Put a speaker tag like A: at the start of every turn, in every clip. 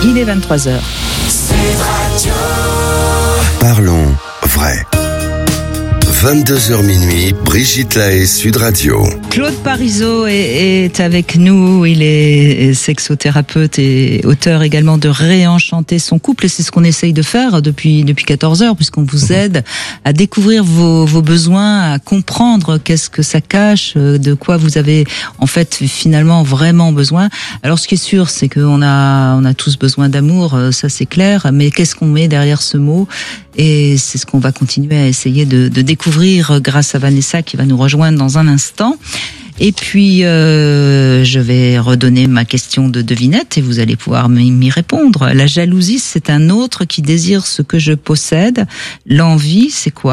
A: Il est 23h.
B: Parlons vrai. 22h minuit, Brigitte Lahaie, Sud Radio.
A: Claude Parisot est avec nous. Il est sexothérapeute et auteur également de Réenchanter son couple. Et c'est ce qu'on essaye de faire depuis 14 heures, puisqu'on vous aide à découvrir vos besoins, à comprendre qu'est-ce que ça cache, de quoi vous avez en fait finalement vraiment besoin. Alors ce qui est sûr, c'est qu'on a tous besoin d'amour, ça c'est clair. Mais qu'est-ce qu'on met derrière ce mot ? Et c'est ce qu'on va continuer à essayer de découvrir grâce à Vanessa qui va nous rejoindre dans un instant. Et puis, je vais redonner ma question de devinette et vous allez pouvoir m'y répondre. La jalousie, c'est un autre qui désire ce que je possède. L'envie, c'est quoi ?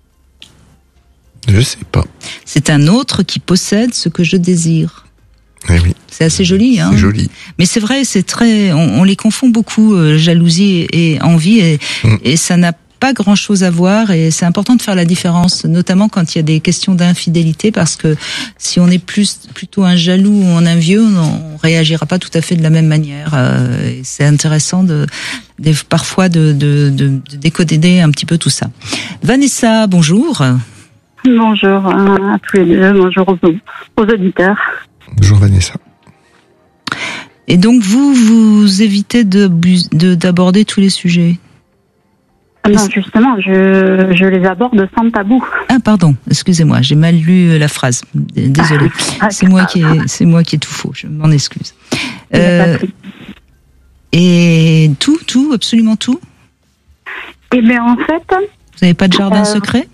C: Je sais pas.
A: C'est un autre qui possède ce que je désire.
C: Eh oui.
A: C'est assez joli, hein.
C: C'est joli.
A: Mais c'est vrai, c'est très, on les confond beaucoup, jalousie et envie, et ça n'a pas grand chose à voir, et c'est important de faire la différence, notamment quand il y a des questions d'infidélité, parce que si on est plutôt un jaloux ou un envieux, on réagira pas tout à fait de la même manière. Et c'est intéressant parfois de décoder un petit peu tout ça. Vanessa, bonjour.
D: Bonjour à tous les deux, bonjour aux auditeurs.
C: Bonjour Vanessa.
A: Et donc vous évitez d'aborder tous les sujets?
D: Non, justement, je les aborde sans tabou.
A: Ah pardon, excusez-moi, j'ai mal lu la phrase. Désolée, c'est moi qui ai tout faux. Je m'en excuse. Et tout, absolument tout.
D: Eh bien, en fait,
A: vous n'avez pas de jardin secret?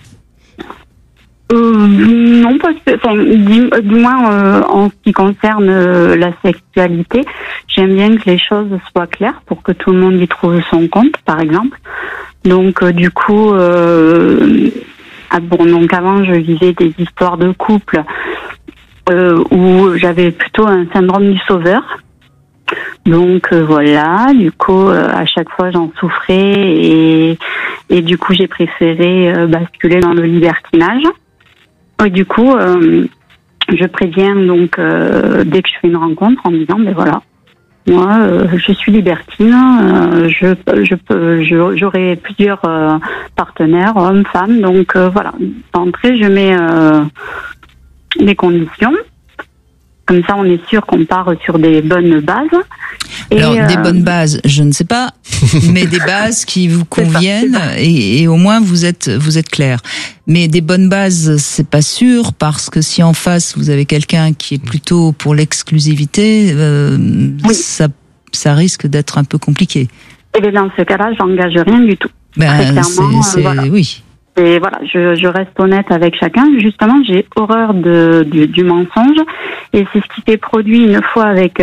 D: Non, parce que, du moins en ce qui concerne la sexualité, j'aime bien que les choses soient claires pour que tout le monde y trouve son compte, par exemple. Donc, du coup, donc avant, je vivais des histoires de couple où j'avais plutôt un syndrome du sauveur. Donc voilà, du coup, à chaque fois, j'en souffrais et du coup, j'ai préféré basculer dans le libertinage. Et du coup, je préviens donc dès que je fais une rencontre en me disant, ben voilà, moi, je suis libertine, j'aurai plusieurs partenaires, hommes, femmes, donc voilà. D'entrée, je mets les conditions. Comme ça, on est sûr qu'on part sur des bonnes bases.
A: Alors, des bonnes bases, je ne sais pas, mais des bases qui vous conviennent et au moins vous êtes clair. Mais des bonnes bases, c'est pas sûr, parce que si en face vous avez quelqu'un qui est plutôt pour l'exclusivité, oui, ça risque d'être un peu compliqué. Et
D: bien dans ce cas-là, j'engage rien du tout.
A: Ben, voilà. Oui.
D: Et voilà, je reste honnête avec chacun. Justement, j'ai horreur du mensonge, et c'est ce qui s'est produit une fois avec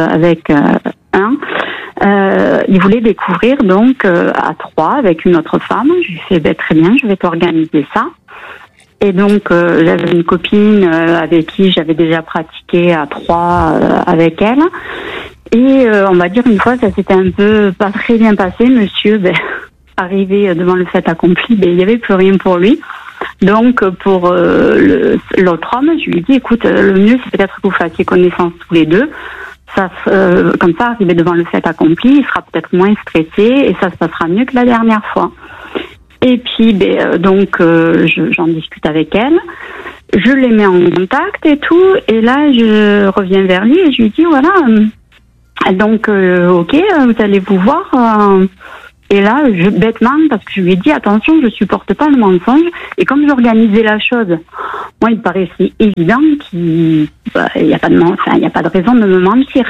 D: un. Il voulait découvrir donc à 3 avec une autre femme. Je lui ai fait très bien, je vais t'organiser ça. Et donc j'avais une copine avec qui j'avais déjà pratiqué à 3 avec elle. Et on va dire une fois, ça s'était un peu pas très bien passé. Monsieur, arrivé devant le fait accompli, il n'y avait plus rien pour lui. Donc pour l'autre homme, je lui ai dit, écoute, le mieux c'est peut-être que vous fassiez connaissance tous les deux. Ça, comme ça, arrivé devant le fait accompli, il sera peut-être moins stressé et ça se passera mieux que la dernière fois. Et puis, donc, j'en discute avec elle. Je les mets en contact et tout. Et là, je reviens vers lui et je lui dis, voilà, donc, ok, vous allez vous voir. Et là, bêtement, parce que je lui ai dit, attention, je supporte pas le mensonge. Et comme j'organisais la chose, moi, il me paraissait évident qu'il y a pas de raison de me mentir.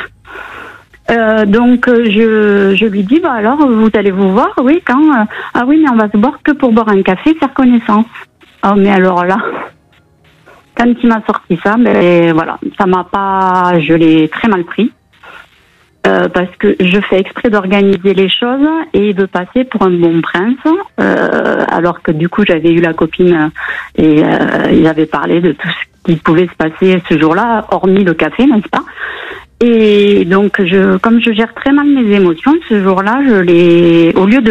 D: Donc, je lui dis, alors, vous allez vous voir, oui, quand, ah oui, mais on va se voir que pour boire un café, faire connaissance. Oh, mais alors là, quand il m'a sorti ça, voilà, ça m'a pas, je l'ai très mal pris. Parce que je fais exprès d'organiser les choses et il veut passer pour un bon prince, alors que du coup j'avais eu la copine et il avait parlé de tout ce qui pouvait se passer ce jour-là, hormis le café, n'est-ce pas? Et donc comme je gère très mal mes émotions, ce jour-là, au lieu de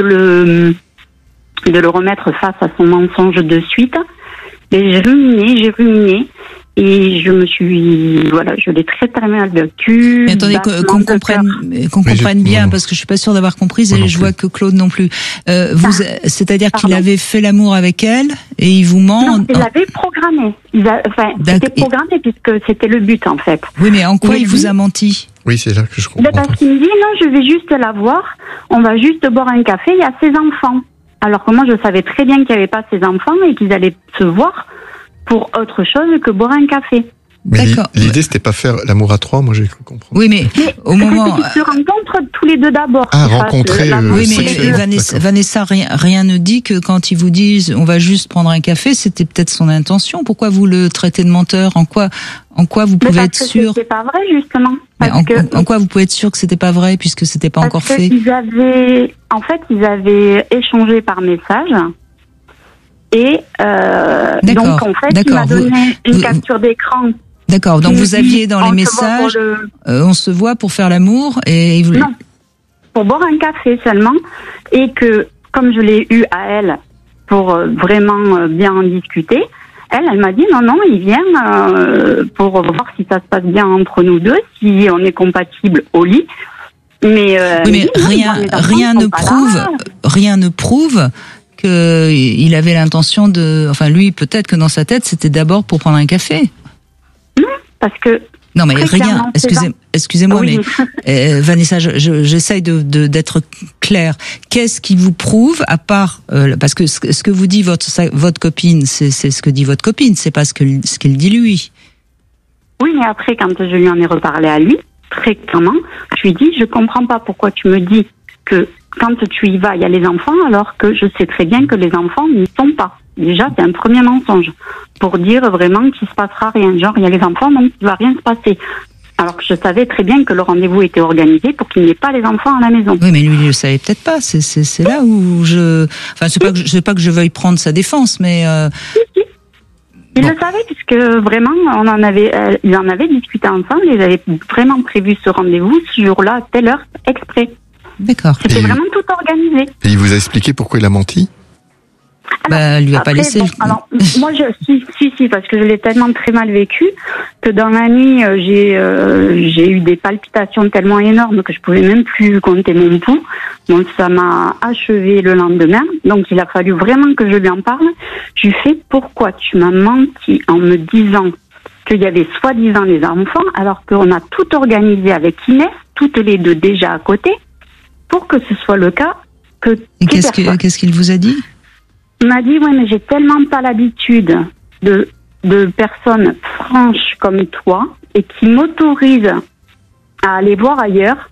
D: le remettre face à son mensonge de suite, j'ai ruminé. Et je l'ai très très mal vécu.
A: Mais attendez, qu'on comprenne bien, parce que je suis pas sûre d'avoir compris, et je vois que Claude non plus. C'est-à-dire qu'il avait fait l'amour avec elle, et il vous ment.
D: Non, il l'avait programmé. C'était programmé puisque c'était le but, en fait.
A: Oui, mais en quoi il vous a menti?
C: Oui, c'est là que je comprends.
D: Parce qu'il me dit, non, je vais juste la voir, on va juste boire un café, il y a ses enfants. Alors que moi, je savais très bien qu'il n'y avait pas ses enfants et qu'ils allaient se voir pour autre chose que boire un café.
C: Mais l'idée, c'était pas faire l'amour à trois, moi j'ai cru comprendre.
A: Oui, mais au moment...
D: Ils se rencontrent tous les deux d'abord.
C: Ah, rencontrer...
A: oui, mais Vanessa, rien ne dit que quand ils vous disent on va juste prendre un café, c'était peut-être son intention. Pourquoi vous le traitez de menteur? En quoi vous pouvez être sûr?
D: C'est pas vrai, justement.
A: En quoi vous pouvez être sûr que c'était pas vrai, puisque c'était pas encore fait?
D: Ils avaient échangé par message. Et donc, en fait, il m'a donné une capture d'écran.
A: D'accord, donc vous aviez dans les messages, on se voit pour faire l'amour et...
D: Non, pour boire un café seulement. Et que, comme je l'ai eu à elle, pour vraiment bien en discuter, elle m'a dit non, il vient pour voir si ça se passe bien entre nous deux, si on est compatible au lit. Mais rien ne prouve qu'il avait l'intention de... Enfin, lui, peut-être que dans sa tête, c'était d'abord pour prendre un café. Non, parce que...
A: Non, mais rien. Excusez-moi, oui. Mais Vanessa, j'essaye d'être claire. Qu'est-ce qui vous prouve, à part... parce que ce que vous dit votre copine, c'est ce que dit votre copine, c'est pas ce qu'il dit lui.
D: Oui, mais après, quand je lui en ai reparlé à lui, très clairement, je lui ai dit, je comprends pas pourquoi tu me dis que quand tu y vas, il y a les enfants, alors que je sais très bien que les enfants n'y sont pas. Déjà, c'est un premier mensonge pour dire vraiment qu'il se passera rien. Genre, il y a les enfants, donc il va rien se passer. Alors que je savais très bien que le rendez-vous était organisé pour qu'il n'y ait pas les enfants à la maison.
A: Oui, mais lui, il le savait peut-être pas. C'est là où enfin, c'est pas que je veuille prendre sa défense, mais...
D: Si. Il le savait puisque vraiment, ils en avaient discuté ensemble. Ils avaient vraiment prévu ce rendez-vous ce jour-là, à telle heure, exprès.
A: D'accord.
D: C'était vraiment tout organisé.
C: Et il vous a expliqué pourquoi il a menti?
A: Elle lui a pas laissé.
D: Bon, alors, moi, si, parce que je l'ai tellement très mal vécu que dans la nuit, j'ai eu des palpitations tellement énormes que je pouvais même plus compter mon pouls. Donc, ça m'a achevé le lendemain. Donc, il a fallu vraiment que je lui en parle. Je lui fais, pourquoi tu m'as menti en me disant qu'il y avait soi-disant les enfants, alors qu'on a tout organisé avec Inès, toutes les deux déjà à côté, pour que ce soit le cas que...
A: Et qu'est-ce qu'il vous a dit?
D: Il m'a dit, oui, mais j'ai tellement pas l'habitude de personnes franches comme toi et qui m'autorisent à aller voir ailleurs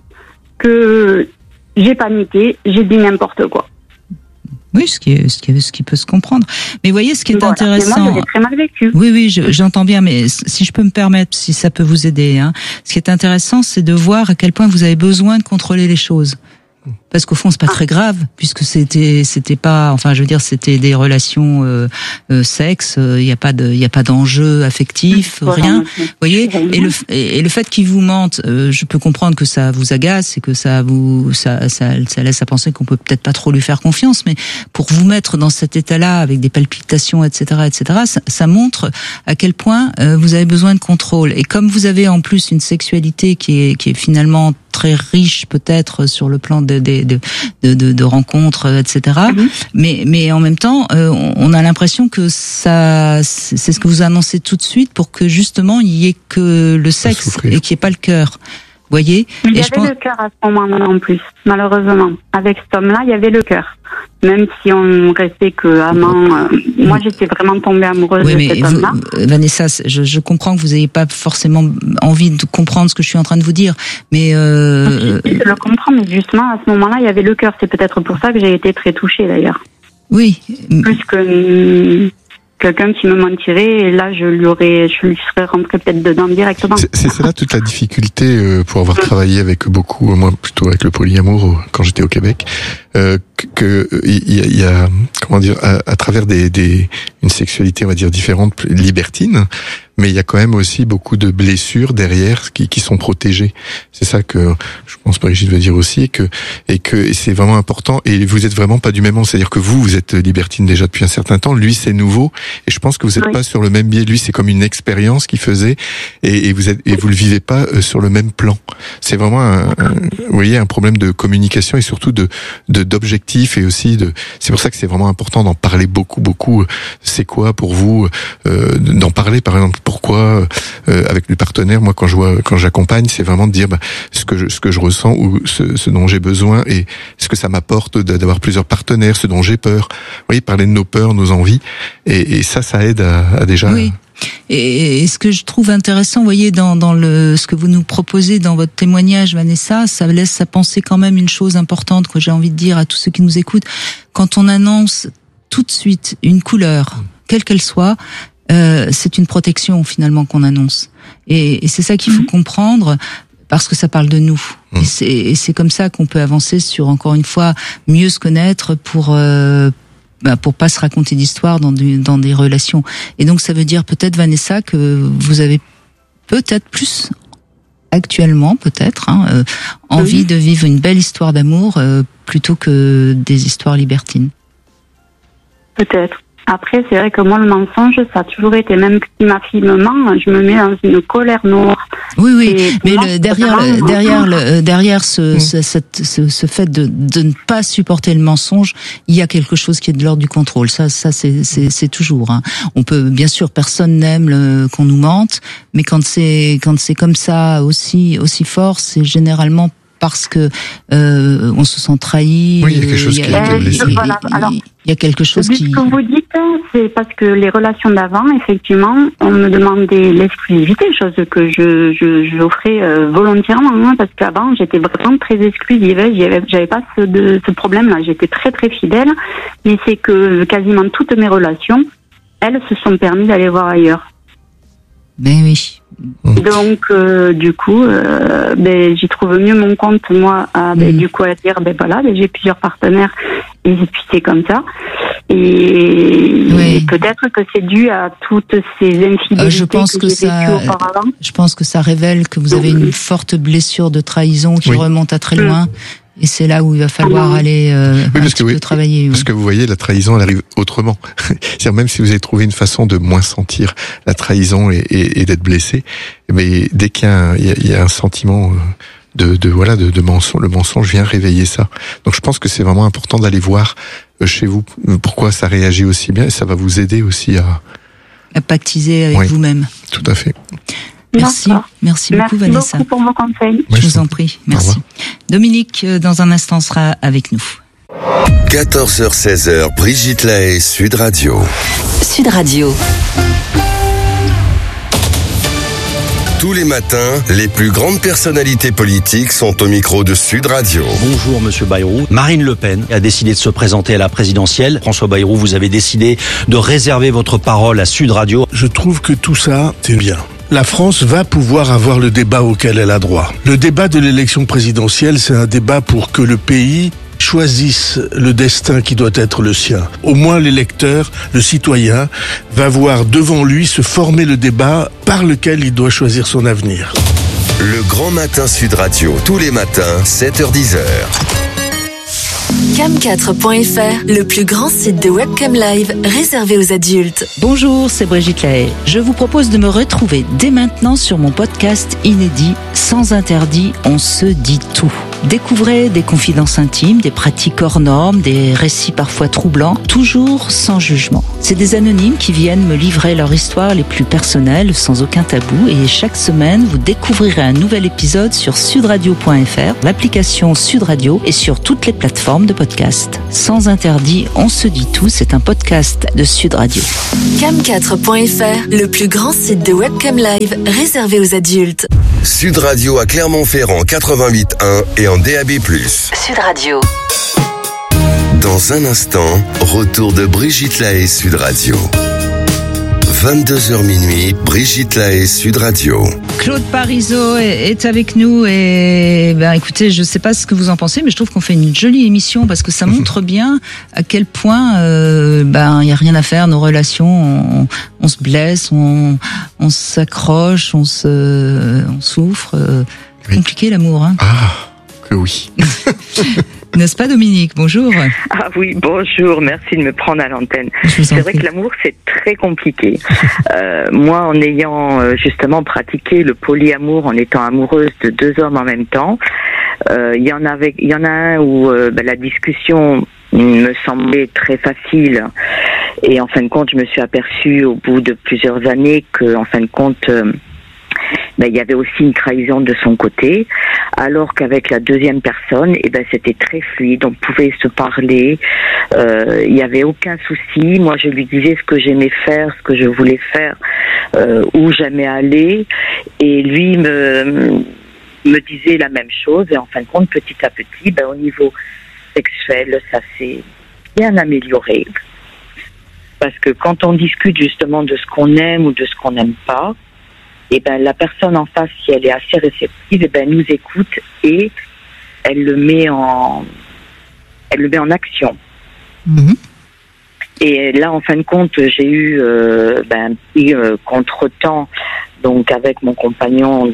D: que j'ai paniqué, j'ai dit n'importe quoi.
A: Oui, ce qui peut se comprendre. Mais vous voyez, ce qui est intéressant...
D: Moi, je l'ai très mal vécu.
A: Oui, j'entends bien, mais si je peux me permettre, si ça peut vous aider, hein, ce qui est intéressant, c'est de voir à quel point vous avez besoin de contrôler les choses. Parce qu'au fond, c'est pas très grave, puisque c'était pas, enfin, je veux dire, c'était des relations sexe, il y a pas d'enjeu affectif, rien. Vous voyez, et le fait qu'il vous mente, je peux comprendre que ça vous agace et que ça laisse à penser qu'on peut peut-être pas trop lui faire confiance, mais pour vous mettre dans cet état-là avec des palpitations, etc., ça montre à quel point vous avez besoin de contrôle. Et comme vous avez en plus une sexualité qui est finalement très riche peut-être sur le plan de rencontres, etc. Mais en même temps, on a l'impression que c'est ce que vous annoncez tout de suite pour que justement il y ait que le sexe et qu'il n'y ait pas le cœur. Vous voyez?
D: Il y avait le cœur à ce moment-là en plus, malheureusement. Avec cet homme-là, il y avait le cœur. Même si on restait que amant, moi j'étais vraiment tombée amoureuse de cet homme-là.
A: Vanessa, je comprends que vous n'ayez pas forcément envie de comprendre ce que je suis en train de vous dire, mais...
D: Je le comprends, mais justement à ce moment-là, il y avait le cœur. C'est peut-être pour ça que j'ai été très touchée d'ailleurs.
A: Oui.
D: Plus que... quelqu'un qui me mentirait, et là je lui serais rentrée peut-être dedans directement.
C: C'est là toute la difficulté pour avoir travaillé avec beaucoup, moi plutôt avec le polyamour quand j'étais au Québec, que que il y a comment dire à travers une sexualité on va dire différente, libertine, mais il y a quand même aussi beaucoup de blessures derrière qui sont protégées. C'est ça que je pense Brigitte veut dire aussi, et c'est vraiment important. Et vous êtes vraiment pas du même monde, c'est-à-dire que vous êtes libertine déjà depuis un certain temps, lui c'est nouveau, et je pense que vous n'êtes pas sur le même biais. Lui c'est comme une expérience qu'il faisait, et vous le vivez pas sur le même plan. C'est vraiment vous voyez, un problème de communication et surtout d'objectifs, et aussi c'est pour ça que c'est vraiment important d'en parler beaucoup. C'est quoi pour vous d'en parler, par exemple, pourquoi avec les partenaires, moi quand j'accompagne, c'est vraiment de dire ce que je ressens, ou ce dont j'ai besoin, et ce que ça m'apporte d'avoir plusieurs partenaires, ce dont j'ai peur. Vous voyez, parler de nos peurs, nos envies, et ça aide à déjà.
A: Oui. Et ce que je trouve intéressant, vous voyez, dans ce que vous nous proposez dans votre témoignage, Vanessa, ça laisse à penser quand même une chose importante que j'ai envie de dire à tous ceux qui nous écoutent. Quand on annonce tout de suite une couleur, quelle qu'elle soit, c'est une protection finalement qu'on annonce. Et c'est ça qu'il faut comprendre, parce que ça parle de nous. Et c'est comme ça qu'on peut avancer sur, encore une fois, mieux se connaître pour pas se raconter d'histoire dans des relations. Et donc ça veut dire peut-être, Vanessa, que vous avez peut-être plus actuellement, envie de vivre une belle histoire d'amour plutôt que des histoires libertines. Peut-être.
D: Après, c'est vrai que moi, le mensonge, ça a toujours été, même si ma fille me ment, je me mets dans une colère noire.
A: Oui, mais derrière ce fait de ne pas supporter le mensonge, il y a quelque chose qui est de l'ordre du contrôle. Ça c'est toujours. On peut, bien sûr, personne n'aime qu'on nous mente, mais quand c'est comme ça aussi fort, c'est généralement parce que on se sent trahi.
C: Oui, il y a quelque chose qui a été blessé.
A: Il y a quelque chose qui...
D: Ce que vous dites, c'est parce que les relations d'avant, effectivement, on me demandait l'exclusivité, chose que j'offrais volontairement, parce qu'avant, j'étais vraiment très exclusive. J'avais pas ce problème-là. J'étais très très fidèle, mais c'est que quasiment toutes mes relations, elles se sont permis d'aller voir ailleurs.
A: Ben oui.
D: Donc du coup, j'y trouve mieux mon compte, moi, du coup, à dire j'ai plusieurs partenaires, et puis c'est comme ça. Et peut-être que c'est dû à toutes ces infidélités
A: je pense que j'ai vécues auparavant. Je pense que ça révèle que vous avez une forte blessure de trahison qui remonte à très loin. Et c'est là où il va falloir aller travailler.
C: Parce que vous voyez, la trahison, elle arrive autrement. C'est-à-dire, même si vous avez trouvé une façon de moins sentir la trahison et d'être blessé, mais dès qu'il y a un sentiment de mensonge, le mensonge vient réveiller ça. Donc je pense que c'est vraiment important d'aller voir chez vous pourquoi ça réagit aussi bien, et ça va vous aider aussi
A: à pactiser avec vous-même.
C: Tout à fait.
A: Merci beaucoup, Vanessa.
D: Merci beaucoup pour vos conseils.
A: Je vous en prie, merci. Dominique, dans un instant, sera avec nous.
B: 14h-16h, Brigitte Lahaie, Sud Radio.
E: Sud Radio.
B: Tous les matins, les plus grandes personnalités politiques sont au micro de Sud Radio.
F: Bonjour Monsieur Bayrou. Marine Le Pen a décidé de se présenter à la présidentielle. François Bayrou, vous avez décidé de réserver votre parole à Sud Radio.
G: Je trouve que tout ça, c'est bien. La France va pouvoir avoir le débat auquel elle a droit. Le débat de l'élection présidentielle, c'est un débat pour que le pays choisisse le destin qui doit être le sien. Au moins l'électeur, le citoyen, va voir devant lui se former le débat par lequel il doit choisir son avenir.
B: Le Grand Matin Sud Radio, tous les matins, 7h-10h.
E: Cam4.fr, le plus grand site de webcam live réservé aux adultes.
A: Bonjour, c'est Brigitte Lahaie. Je vous propose de me retrouver dès maintenant sur mon podcast inédit Sans interdit, on se dit tout. Découvrez des confidences intimes, des pratiques hors normes, des récits parfois troublants, toujours sans jugement. C'est des anonymes qui viennent me livrer leur histoire les plus personnelles, sans aucun tabou, et chaque semaine, vous découvrirez un nouvel épisode sur sudradio.fr, l'application Sud Radio et sur toutes les plateformes de podcast. Sans interdit, on se dit tout, c'est un podcast de Sud Radio.
E: Cam4.fr, le plus grand site de webcam live réservé aux adultes.
B: Sud Radio à Clermont-Ferrand 88.1 et en DAB+.
E: Sud Radio.
B: Dans un instant, retour de Brigitte Lahaie, Sud Radio. 22h minuit, Brigitte Lahaie, Sud Radio.
A: Claude Parisot est avec nous et écoutez, je sais pas ce que vous en pensez, mais je trouve qu'on fait une jolie émission parce que ça montre bien à quel point il y a rien à faire, nos relations, on se blesse, on s'accroche, on souffre. Compliqué l'amour, hein.
C: Ah, que oui.
A: N'est-ce pas, Dominique? Bonjour.
H: Ah oui, bonjour, merci de me prendre à l'antenne. C'est vrai que l'amour, c'est très compliqué. Moi, en ayant justement pratiqué le polyamour, en étant amoureuse de 2 hommes en même temps, il y en a un où la discussion me semblait très facile. Et en fin de compte, je me suis aperçue au bout de plusieurs années que, en fin de compte, il y avait aussi une trahison de son côté, alors qu'avec la deuxième personne, c'était très fluide, on pouvait se parler, il n'y avait aucun souci. Moi, je lui disais ce que j'aimais faire, ce que je voulais faire, où j'aimais aller, et lui me disait la même chose. Et en fin de compte, petit à petit, au niveau sexuel, ça s'est bien amélioré. Parce que quand on discute justement de ce qu'on aime ou de ce qu'on n'aime pas, la personne en face, si elle est assez réceptive, elle nous écoute et elle le met en action. Mm-hmm. Et là, en fin de compte, j'ai eu un petit contretemps, donc avec mon compagnon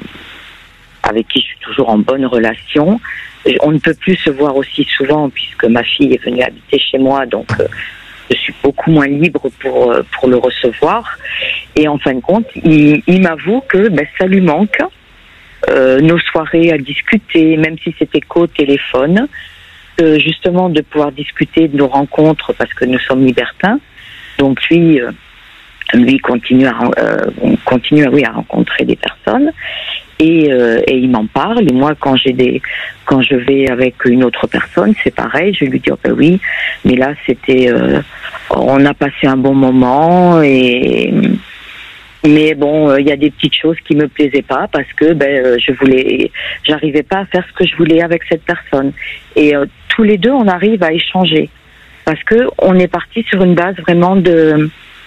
H: avec qui je suis toujours en bonne relation. On ne peut plus se voir aussi souvent puisque ma fille est venue habiter chez moi, donc je suis beaucoup moins libre pour le recevoir. Et en fin de compte, il m'avoue que ça lui manque, nos soirées à discuter, même si c'était qu'au téléphone, justement de pouvoir discuter de nos rencontres parce que nous sommes libertins. Donc lui continue à rencontrer des personnes et il m'en parle. Et moi, quand je vais avec une autre personne, c'est pareil. Je lui dis oui, mais là on a passé un bon moment mais bon, il y a des petites choses qui me plaisaient pas parce que j'arrivais pas à faire ce que je voulais avec cette personne. Et tous les deux, on arrive à échanger parce que on est parti sur une base vraiment de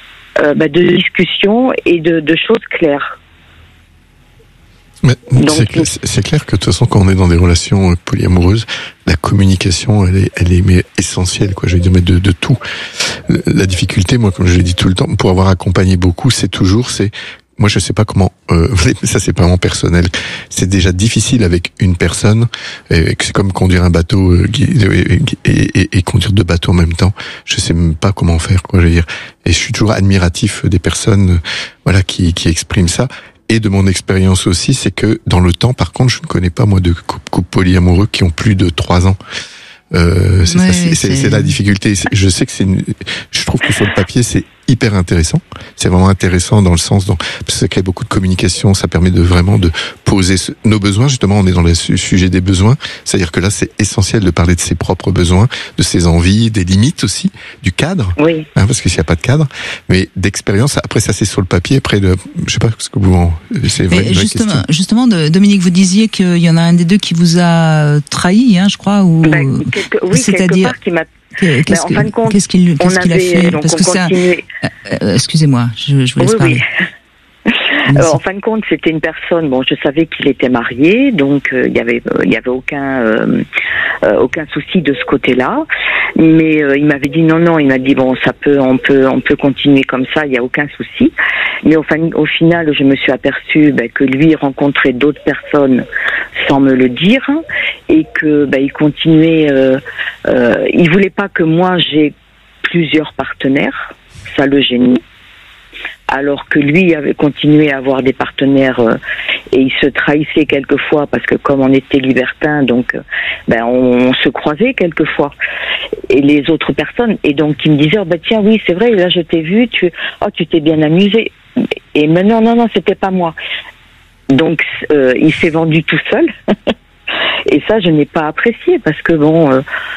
H: discussion et de choses claires.
C: Mais c'est clair que de toute façon, quand on est dans des relations polyamoureuses, la communication, elle est essentielle, quoi. Je veux dire, mais de tout. La difficulté, moi, comme je l'ai dit tout le temps, pour avoir accompagné beaucoup, moi, je sais pas comment, ça c'est vraiment personnel. C'est déjà difficile avec une personne, c'est comme conduire un bateau et conduire 2 bateaux en même temps. Je sais même pas comment faire, quoi, je veux dire. Et je suis toujours admiratif des personnes, qui expriment ça. Et de mon expérience aussi, c'est que dans le temps, par contre, je ne connais pas, moi, de couples polyamoureux qui ont plus de 3 ans. C'est la difficulté. Je sais que je trouve que sur le papier, c'est hyper intéressant. C'est vraiment intéressant dans le sens parce que ça crée beaucoup de communication, ça permet de poser nos besoins. Justement, on est dans le sujet des besoins. C'est-à-dire que là, c'est essentiel de parler de ses propres besoins, de ses envies, des limites aussi, du cadre.
H: Oui.
C: Parce que s'il n'y a pas de cadre, mais d'expérience, après ça, c'est sur le papier. Après, je sais pas ce que vous c'est vrai.
A: Justement, Dominique, vous disiez qu'il y en a un des deux qui vous a trahi, je crois, ou
H: c'est-à-dire qui m'a. En fin de compte,
A: qu'est-ce qu'il a fait? Parce que excusez-moi, je vous laisse parler.
H: En fin de compte, c'était une personne. Bon, je savais qu'il était marié, donc il y avait aucun souci de ce côté-là. Mais il m'avait dit non. Il m'a dit on peut continuer comme ça, il y a aucun souci. Mais au final, je me suis aperçue que lui rencontrait d'autres personnes sans me le dire et que il continuait. Il voulait pas que moi j'ai plusieurs partenaires, ça le gênait. Alors que lui avait continué à avoir des partenaires et il se trahissait quelquefois parce que comme on était libertin, donc on se croisait quelquefois et les autres personnes et donc il me disait tiens oui c'est vrai là je t'ai vu tu t'es bien amusé et mais non c'était pas moi donc il s'est vendu tout seul. Et ça, je n'ai pas apprécié parce que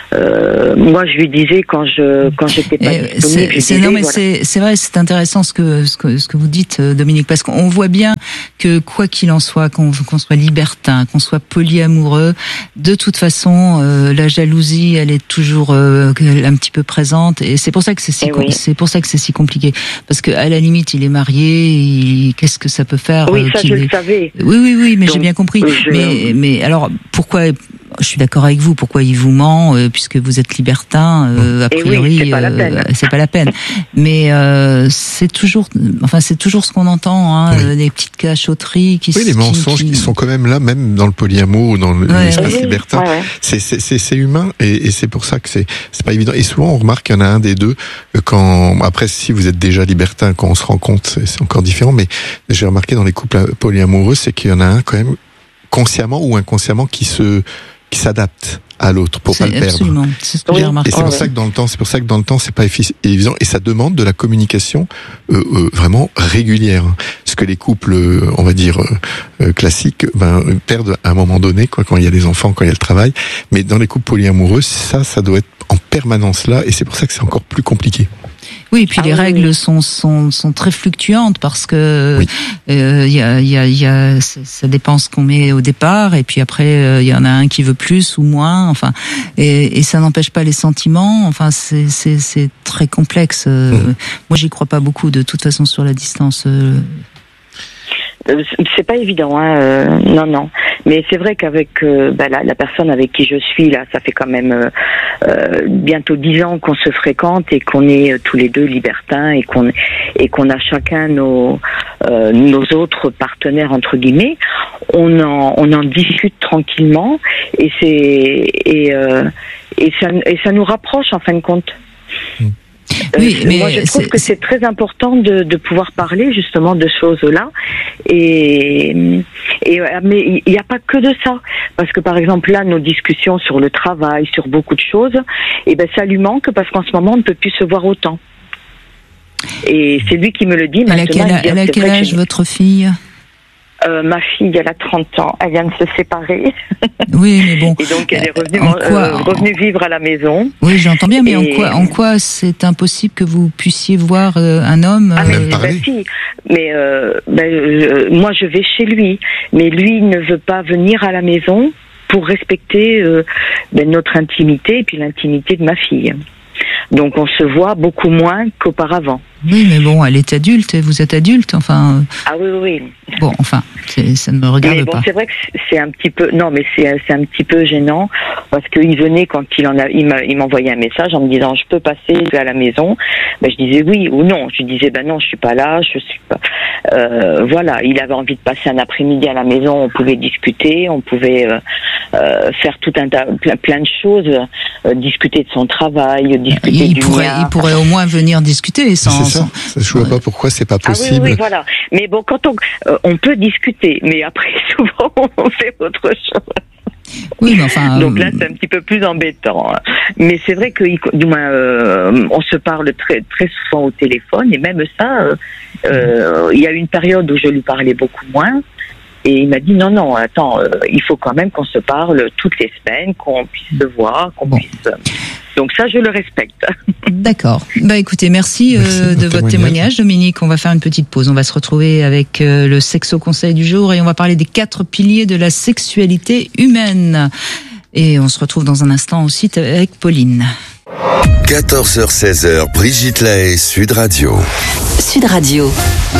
H: moi, je lui disais quand j'étais pas disponible.
A: Non, mais voilà. C'est vrai, c'est intéressant ce que vous dites, Dominique, parce qu'on voit bien que quoi qu'il en soit, qu'on soit libertin, qu'on soit polyamoureux, de toute façon, la jalousie, elle est toujours un petit peu présente, et c'est pour ça que c'est pour ça que c'est si compliqué, parce que à la limite, il est marié, qu'est-ce que ça peut faire?
H: Oui, ça je le savais.
A: Oui, mais j'ai bien compris. Mais alors pourquoi? Je suis d'accord avec vous. Pourquoi il vous ment puisque vous êtes libertin? A priori, c'est pas la peine. Mais c'est toujours ce qu'on entend, des petites cachotteries qui.
C: Oui, les mensonges qui sont quand même là, même dans le polyamour ou dans l'espace libertin. Ouais. C'est humain et c'est pour ça que c'est pas évident. Et souvent, on remarque qu'il y en a un des deux après, si vous êtes déjà libertin, quand on se rend compte, c'est encore différent. Mais j'ai remarqué dans les couples polyamoureux, c'est qu'il y en a un quand même consciemment ou inconsciemment qui s'adapte à l'autre pour pas le perdre.
A: Absolument, c'est ce que j'ai remarqué.
C: Et c'est pour ça que dans le temps, c'est pas évident et ça demande de la communication vraiment régulière. Ce que les couples, on va dire classiques, perdent à un moment donné, quand il y a des enfants, quand il y a le travail. Mais dans les couples polyamoureux, ça doit être en permanence là, et c'est pour ça que c'est encore plus compliqué.
A: Oui, et puis les règles sont très fluctuantes parce que ça dépend ce qu'on met au départ, et puis après il y en a un qui veut plus ou moins, enfin, et ça n'empêche pas les sentiments. Enfin, c'est très complexe. Moi, j'y crois pas beaucoup de toute façon sur la distance.
H: C'est pas évident, non. Mais c'est vrai qu'avec la personne avec qui je suis là, ça fait quand même bientôt 10 ans qu'on se fréquente et qu'on est tous les deux libertins et qu'on a chacun nos autres partenaires entre guillemets. On en discute tranquillement et ça nous rapproche en fin de compte.
A: Oui, mais
H: moi je trouve que c'est très important de pouvoir parler justement de choses-là mais il n'y a pas que de ça, parce que par exemple là nos discussions sur le travail, sur beaucoup de choses, ça lui manque parce qu'en ce moment on ne peut plus se voir autant. Et c'est lui qui me le dit maintenant.
A: Elle a quel âge votre fille?
H: Ma fille, elle a 30 ans, elle vient de se séparer.
A: Oui, mais bon.
H: Et donc elle est revenue vivre à la maison.
A: Oui, j'entends bien, mais en quoi c'est impossible que vous puissiez voir un homme
H: si. Mais moi je vais chez lui, mais lui ne veut pas venir à la maison pour respecter notre intimité et puis l'intimité de ma fille. Donc on se voit beaucoup moins qu'auparavant.
A: Oui, mais bon, elle est adulte, vous êtes adulte, enfin.
H: Ah oui.
A: Bon, enfin, ça ne me regarde pas.
H: C'est vrai que c'est un petit peu, non, mais c'est un petit peu gênant parce qu'il venait quand il m'envoyait un message en me disant je peux passer à la maison. Je disais oui ou non. Je disais non, je suis pas là, je suis pas. Voilà, il avait envie de passer un après-midi à la maison. On pouvait discuter, on pouvait faire tout plein de choses, discuter de son travail, discuter du mien.
A: Il pourrait au moins venir discuter sans.
C: Je vois pas pourquoi c'est pas possible.
H: Oui, voilà. Mais bon, quand on peut discuter, mais après souvent on fait autre chose.
A: Oui, mais enfin.
H: Donc là, c'est un petit peu plus embêtant. Mais c'est vrai que, du moins, on se parle très, très souvent au téléphone, et même ça, il y a eu une période où je lui parlais beaucoup moins. Et il m'a dit non, attends, il faut quand même qu'on se parle toutes les semaines, qu'on puisse se voir, qu'on puisse. Donc ça, je le respecte.
A: D'accord. Écoutez, merci de votre témoignage, Dominique. On va faire une petite pause. On va se retrouver avec le Sexo Conseil du jour et on va parler des 4 piliers de la sexualité humaine. Et on se retrouve dans un instant aussi avec Pauline.
B: 14h-16h, Brigitte Lahaie, Sud Radio.
E: Sud Radio.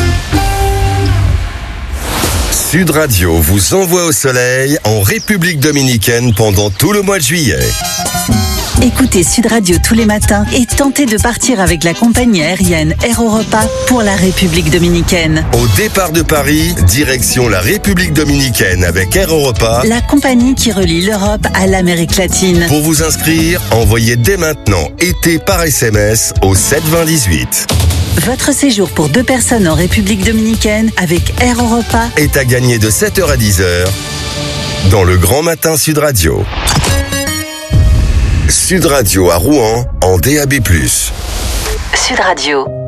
B: Sud Radio vous envoie au soleil en République dominicaine pendant tout le mois de juillet.
I: Écoutez Sud Radio tous les matins et tentez de partir avec la compagnie aérienne Air Europa pour la République dominicaine.
B: Au départ de Paris, direction la République dominicaine avec Air Europa,
I: la compagnie qui relie l'Europe à l'Amérique latine.
B: Pour vous inscrire, envoyez dès maintenant été par SMS au 72018.
I: Votre séjour pour 2 personnes en République dominicaine avec Air Europa
B: est à gagner de 7h à 10h dans le Grand Matin Sud Radio. Sud Radio à Rouen en DAB+.
E: Sud Radio.